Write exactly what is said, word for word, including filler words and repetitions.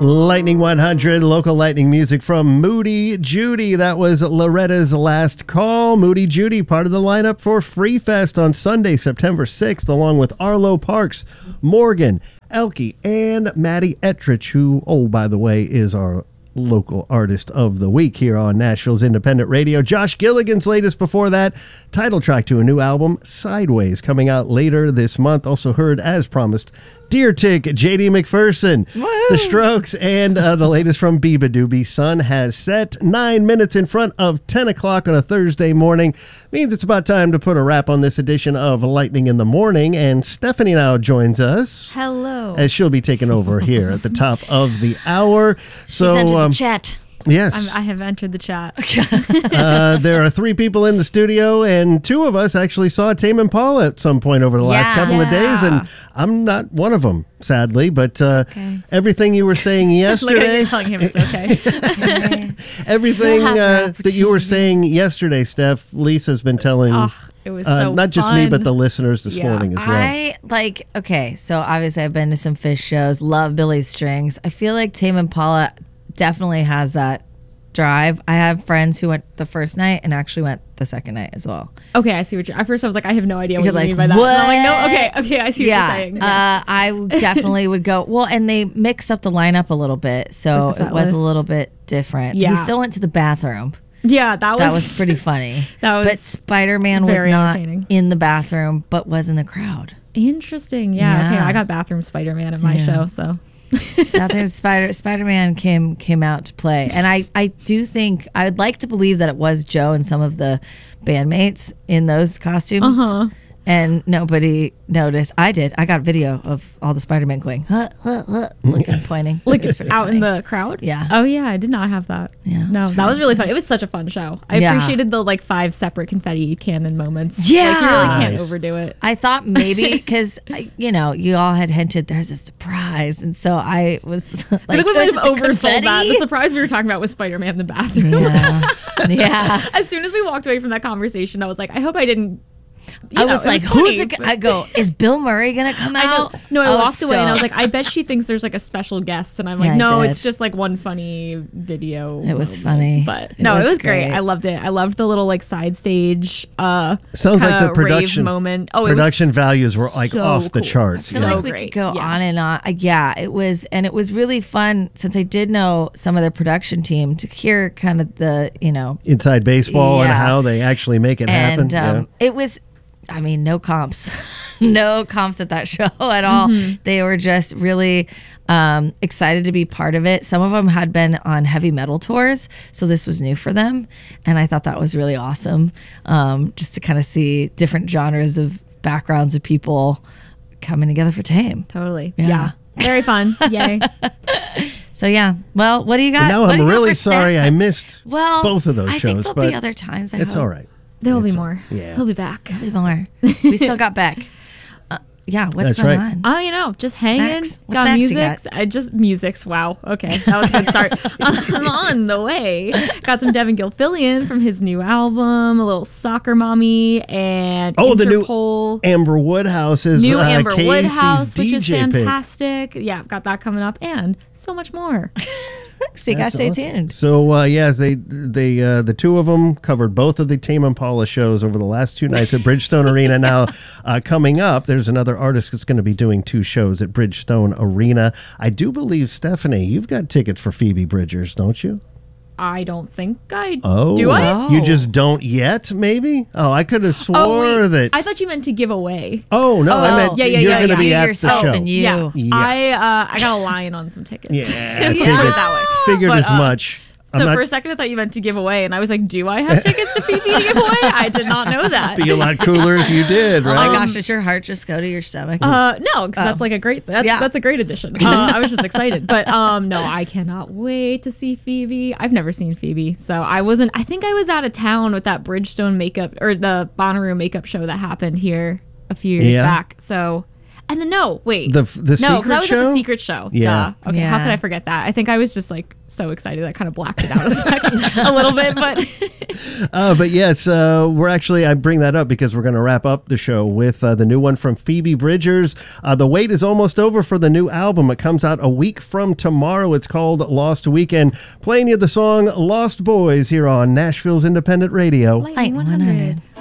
Lightning one hundred, local lightning music from Moody Judy. That was Loretta's Last Call. Moody Judy, part of the lineup for Free Fest on Sunday, September sixth, along with Arlo Parks, Morgan, Elke, and Maddie Ettrich, who, oh, by the way, is our local artist of the week here on Nashville's Independent Radio. Josh Gilligan's latest before that, title track to a new album, Sideways, coming out later this month. Also heard, as promised, Deer Tick, J D McPherson, Woo! The Strokes, and uh, the latest from Biba Doobie. Sun has set nine minutes in front of ten o'clock on a Thursday morning. Means it's about time to put a wrap on this edition of Lightning in the Morning. And Stephanie now joins us. Hello. As she'll be taking over here at the top of the hour. So, She's entered um, the chat. Yes. I'm, I have entered the chat. uh, there are three people in the studio, and two of us actually saw Tame Impala at some point over the last Yeah. couple of Yeah. days, and I'm not one of them, sadly. But uh, okay. everything you were saying Look at yesterday, you telling him it's okay. everything We'll have an uh, that you were opportunity. saying yesterday, Steph, Lisa's been telling Oh, it was uh, so not just me, fun. but the listeners this Yeah. morning as well. I like, okay, so obviously I've been to some Fish shows, love Billy Strings. I feel like Tame Impala definitely has that drive. I have friends who went the first night and actually went the second night as well. Okay, I see what you're... At first I was like, I have no idea what You're you like, mean by that. And I'm like, no, what? okay, okay, I see yeah, what you're saying. Yes. uh, I w- definitely would go. Well, and they mix up the lineup a little bit, so Like the it set was a list. little bit different. Yeah. He still went to the bathroom. yeah, that was... That was pretty funny. That was but Spider-Man was very not entertaining. in the bathroom, but was in the crowd. Interesting. Yeah, okay, Yeah. I got Bathroom Spider-Man at my Yeah. show, so... Bathroom Spider Spider-Man came came out to play, and I I do think I would like to believe that it was Joe and some of the bandmates in those costumes, Uh-huh. and nobody noticed. I did. I got a video of all the Spider-Man going, huh, huh, huh, looking, pointing. Like It was pretty out in funny. the crowd? Yeah. Oh, yeah, I did not have that. Yeah, No, it's that pretty was really fun. It was such a fun show. I Yeah. appreciated the like five separate confetti cannon moments. Yeah. Like, you really can't Nice. overdo it. I thought maybe because you know you all had hinted there's a surprise, and so I was like, I think we might "Is have it the oversold that. confetti?" The surprise we were talking about was Spider-Man in the bathroom. Yeah, yeah. As soon as we walked away from that conversation, I was like, I hope I didn't. you I know, was it like, funny, "Who's it?" but- I go, "Is Bill Murray gonna come I know. out?" No, I, was walked away and I was like, stoked. I bet she thinks there's like a special guest, and I'm like, Yeah, I no, did. it's just like one funny video. It was moment. funny. but It no, was it was great. great. I loved it. I loved the little like side stage. Uh, Sounds like kinda the production rave moment. Oh, production it was values were like so off the cool. charts. I feel you know? like we great. could go Yeah. on and on. Uh, Yeah, it was, and it was really fun since I did know some of the production team to hear kind of the, you know, Inside baseball and Yeah. how they actually make it and happen. um, it was, I mean, no comps, no comps at that show at all. Mm-hmm. They were just really um, excited to be part of it. Some of them had been on heavy metal tours, so this was new for them, and I thought that was really awesome. Um, just to kind of see different genres of backgrounds of people coming together for Tame. Totally. Yeah. Yeah. Very fun. Yay. So yeah, well, what do you got? And now What do I'm you got really for snack sorry I time? missed well, both of those I shows, think there'll but be other times. I it's hope. all right. There will be It's- more. yeah. He'll be back. There'll be more. We still got Beck. Uh, yeah, what's That's going right. on? Oh, you know, just hanging. Snacks? What Got snacks you music. got? I just musics. Wow. Okay, that was a good start. I'm on the way. Got some Devin Gilfillian from his new album, a little Soccer Mommy, and Oh, the new Interpol. Amber Woodhouse is New uh, Amber Casey's Woodhouse, which D is J pick. fantastic. Yeah, got that coming up, and so much more. So you got to That's stay awesome. tuned. So uh, yes, they they uh, the two of them covered both of the Tame Impala shows over the last two nights at Bridgestone Arena. Now uh, coming up, there's another artist that's going to be doing two shows at Bridgestone Arena. I do believe, Stephanie, you've got tickets for Phoebe Bridgers, don't you? I don't think I Oh, do. I. Oh. You just don't yet? Maybe. Oh, I could have swore Oh wait, that. I thought you meant to give away. oh no, I meant yeah, yeah, you're yeah, going to yeah. be You at yourself the show. and you. Yeah, Yeah. I uh, I got a lion on some tickets. Yeah, I Let's put figured- it that way. Figured But, as uh, much. I'm So not for a second, I thought you meant to give away, and I was like, "Do I have tickets to Phoebe to give away?" I did not know that. be a lot cooler if you did, Oh right? my gosh, did your heart just go to your stomach? Uh, no, because that's like a great. That's, Yeah. that's a great addition. Uh, I was just excited, but um, no, I cannot wait to see Phoebe. I've never seen Phoebe, so I wasn't. I think I was out of town with that Bridgestone makeup or the Bonnaroo makeup show that happened here a few years Yeah. back. So, And then no, wait. The the no, secret because I was show? at the secret show. Yeah. Duh. Okay, how Yeah. could I forget that? I think I was just like so excited I kind of blacked it out a second, a little bit, but Uh, but yes, uh, we're actually, I bring that up because we're going to wrap up the show with uh, the new one from Phoebe Bridgers. Uh, the wait is almost over for the new album. It comes out a week from tomorrow. It's called Lost Weekend. Playing you the song Lost Boys here on Nashville's Independent Radio. Lightning one hundred.